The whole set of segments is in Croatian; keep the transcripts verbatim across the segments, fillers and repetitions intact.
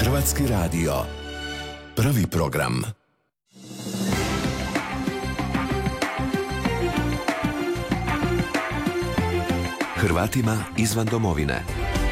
Hrvatski radio. Prvi program. Hrvatima izvan domovine.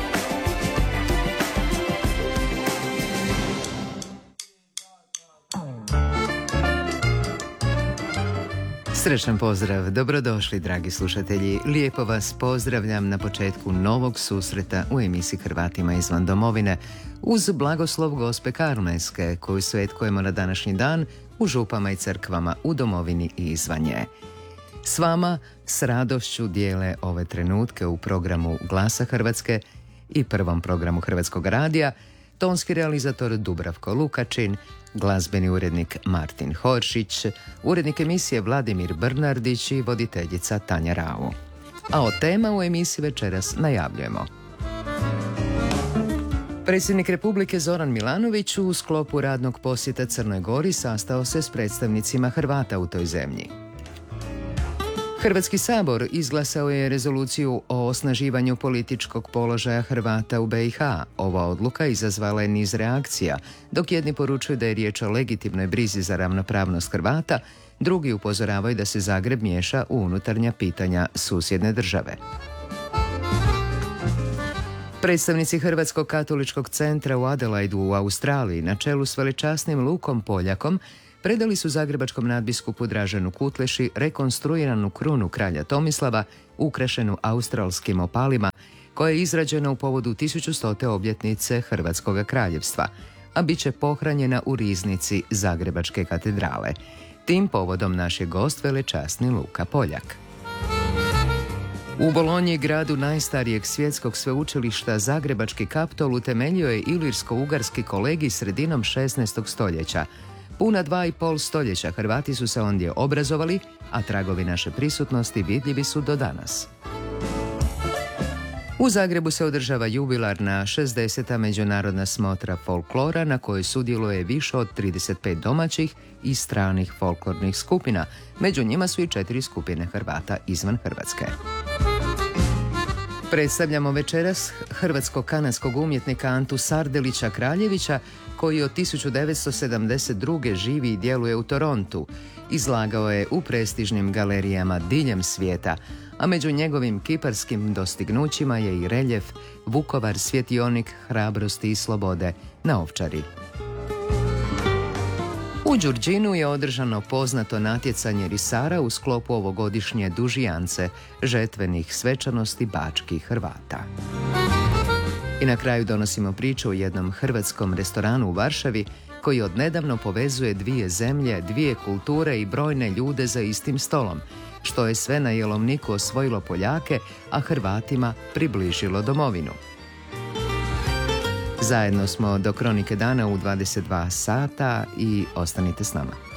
Srećan pozdrav, dobrodošli dragi slušatelji. Lijepo vas pozdravljam na početku novog susreta u emisiji Hrvatima izvan domovine uz blagoslov Gospe Karmelske koju svetkujemo na današnji dan u župama i crkvama u domovini i izvan nje. S vama s radošću dijele ove trenutke u programu Glasa Hrvatske i prvom programu Hrvatskog radija tonski realizator Dubravko Lukačin, glazbeni urednik Martin Horšić, urednik emisije Vladimir Brnardić i voditeljica Tanja Rau. A o tema u emisiji večeras najavljujemo. Predsjednik Republike Zoran Milanović u sklopu radnog posjeta Crnoj Gori sastao se s predstavnicima Hrvata u toj zemlji. Hrvatski sabor izglasao je rezoluciju o osnaživanju političkog položaja Hrvata u be i ha. Ova odluka izazvala je niz reakcija, dok jedni poručuju da je riječ o legitimnoj brizi za ravnopravnost Hrvata, drugi upozoravaju da se Zagreb miješa u unutarnja pitanja susjedne države. Predstavnici Hrvatskog katoličkog centra u Adelaidu u Australiji na čelu s velečasnim Lukom Poljakom predali su zagrebačkom nadbiskupu Draženu Kutleši rekonstruiranu krunu kralja Tomislava, ukrašenu australskim opalima, koja je izrađena u povodu tisućustote obljetnice Hrvatskog kraljevstva, a bit će pohranjena u riznici Zagrebačke katedrale. Tim povodom naš je gost velečasni Luka Poljak. U Bolonji, gradu najstarijeg svjetskog sveučilišta, Zagrebački Kaptol utemeljio je Ilirsko-ugarski kolegij sredinom šesnaestog stoljeća. Puna dva i pol stoljeća Hrvati su se ondje obrazovali, a tragovi naše prisutnosti vidljivi su do danas. U Zagrebu se održava jubilarna šezdeseta međunarodna smotra folklora na kojoj sudjeluje više od trideset pet domaćih i stranih folklornih skupina. Među njima su i četiri skupine Hrvata izvan Hrvatske. Predstavljamo večeras hrvatsko-kanadskog umjetnika Antu Sardelića Kraljevića, koji od tisuću devetsto sedamdeset druge živi i djeluje u Torontu. Izlagao je u prestižnim galerijama diljem svijeta, a među njegovim kiparskim dostignućima je i reljef Vukovar, svjetionik hrabrosti i slobode na Ovčari. U Đurđinu je održano poznato natjecanje risara u sklopu ovogodišnje dužijance žetvenih svečanosti bačkih Hrvata. I na kraju donosimo priču o jednom hrvatskom restoranu u Varšavi koji odnedavno povezuje dvije zemlje, dvije kulture i brojne ljude za istim stolom, što je sve na jelovniku osvojilo Poljake, a Hrvatima približilo domovinu. Zajedno smo do Kronike dana u dvadeset dva sata i ostanite s nama.